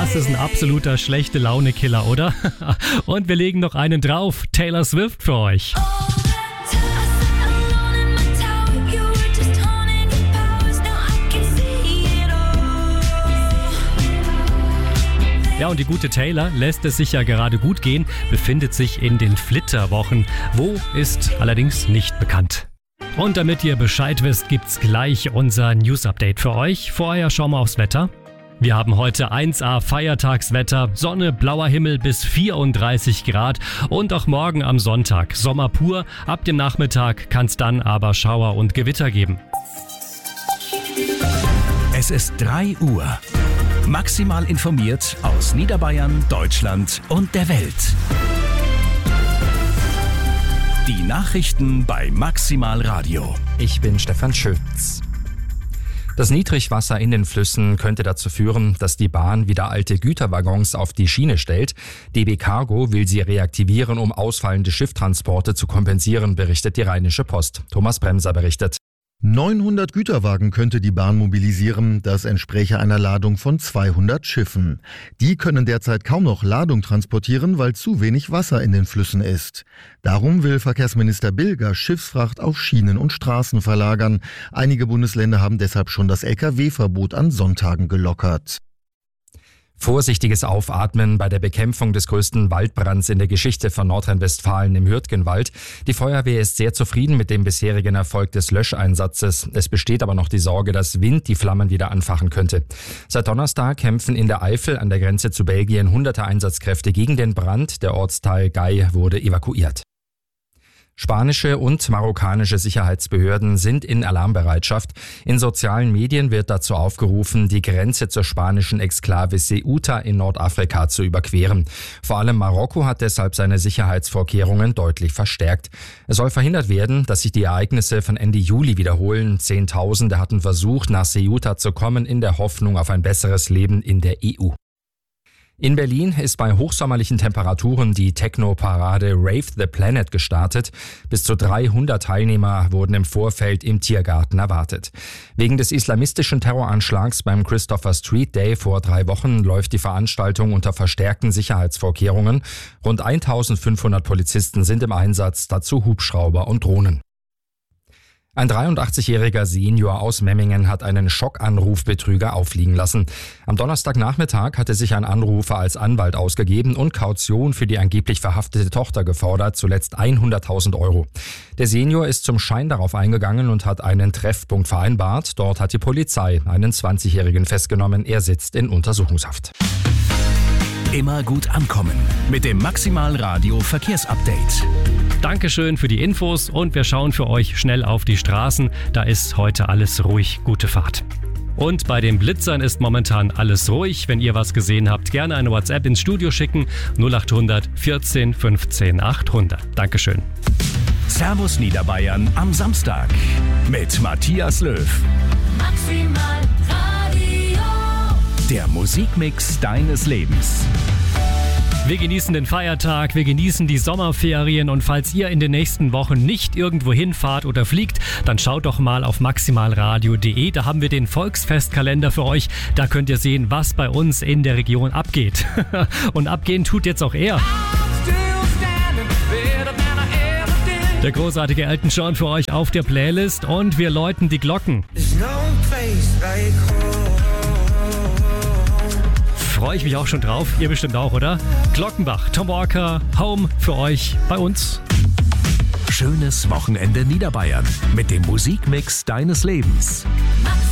Das ist ein absoluter schlechte Laune-Killer, oder? Und wir legen noch einen drauf. Taylor Swift für euch. Ja, und die gute Taylor lässt es sich ja gerade gut gehen, befindet sich in den Flitterwochen. Wo ist allerdings nicht bekannt. Und damit ihr Bescheid wisst, gibt's gleich unser News-Update für euch. Vorher schauen wir aufs Wetter. Wir haben heute 1A Feiertagswetter, Sonne, blauer Himmel bis 34 Grad und auch morgen am Sonntag Sommer pur. Ab dem Nachmittag kann es dann aber Schauer und Gewitter geben. Es ist 3 Uhr. Maximal informiert aus Niederbayern, Deutschland und der Welt. Die Nachrichten bei Maximal Radio. Ich bin Stefan Schütz. Das Niedrigwasser in den Flüssen könnte dazu führen, dass die Bahn wieder alte Güterwaggons auf die Schiene stellt. DB Cargo will sie reaktivieren, um ausfallende Schifftransporte zu kompensieren, berichtet die Rheinische Post. Thomas Bremser berichtet. 900 Güterwagen könnte die Bahn mobilisieren, das entspräche einer Ladung von 200 Schiffen. Die können derzeit kaum noch Ladung transportieren, weil zu wenig Wasser in den Flüssen ist. Darum will Verkehrsminister Bilger Schiffsfracht auf Schienen und Straßen verlagern. Einige Bundesländer haben deshalb schon das Lkw-Verbot an Sonntagen gelockert. Vorsichtiges Aufatmen bei der Bekämpfung des größten Waldbrands in der Geschichte von Nordrhein-Westfalen im Hürtgenwald. Die Feuerwehr ist sehr zufrieden mit dem bisherigen Erfolg des Löscheinsatzes. Es besteht aber noch die Sorge, dass Wind die Flammen wieder anfachen könnte. Seit Donnerstag kämpfen in der Eifel an der Grenze zu Belgien hunderte Einsatzkräfte gegen den Brand. Der Ortsteil Gay wurde evakuiert. Spanische und marokkanische Sicherheitsbehörden sind in Alarmbereitschaft. In sozialen Medien wird dazu aufgerufen, die Grenze zur spanischen Exklave Ceuta in Nordafrika zu überqueren. Vor allem Marokko hat deshalb seine Sicherheitsvorkehrungen deutlich verstärkt. Es soll verhindert werden, dass sich die Ereignisse von Ende Juli wiederholen. Zehntausende hatten versucht, nach Ceuta zu kommen, in der Hoffnung auf ein besseres Leben in der EU. In Berlin ist bei hochsommerlichen Temperaturen die Techno-Parade Rave the Planet gestartet. Bis zu 300 Teilnehmer wurden im Vorfeld im Tiergarten erwartet. Wegen des islamistischen Terroranschlags beim Christopher Street Day vor 3 Wochen läuft die Veranstaltung unter verstärkten Sicherheitsvorkehrungen. Rund 1500 Polizisten sind im Einsatz, dazu Hubschrauber und Drohnen. Ein 83-jähriger Senior aus Memmingen hat einen Schockanrufbetrüger auffliegen lassen. Am Donnerstagnachmittag hatte sich ein Anrufer als Anwalt ausgegeben und Kaution für die angeblich verhaftete Tochter gefordert, zuletzt 100.000 €. Der Senior ist zum Schein darauf eingegangen und hat einen Treffpunkt vereinbart. Dort hat die Polizei einen 20-Jährigen festgenommen. Er sitzt in Untersuchungshaft. Immer gut ankommen mit dem Maximal Radio Verkehrsupdate. Dankeschön für die Infos und wir schauen für euch schnell auf die Straßen. Da ist heute alles ruhig. Gute Fahrt. Und bei den Blitzern ist momentan alles ruhig. Wenn ihr was gesehen habt, gerne eine WhatsApp ins Studio schicken. 0800 14 15 800. Dankeschön. Servus Niederbayern am Samstag mit Matthias Löw. Maximal Radio. Der Musikmix deines Lebens. Wir genießen den Feiertag, wir genießen die Sommerferien und falls ihr in den nächsten Wochen nicht irgendwo hinfahrt oder fliegt, dann schaut doch mal auf maximalradio.de. Da haben wir den Volksfestkalender für euch. Da könnt ihr sehen, was bei uns in der Region abgeht. Und abgehen tut jetzt auch er. Der großartige Elton John für euch auf der Playlist und wir läuten die Glocken. Freue ich mich auch schon drauf. Ihr bestimmt auch, oder? Glockenbach, Tom Walker, Home für euch bei uns. Schönes Wochenende Niederbayern mit dem Musikmix deines Lebens.